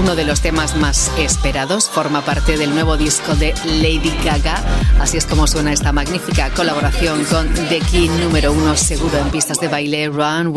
uno de los temas más esperados, forma parte del nuevo disco de Lady Gaga. Así es como suena esta magnífica colaboración con The Kid, número 1 seguro en pistas de baile, Run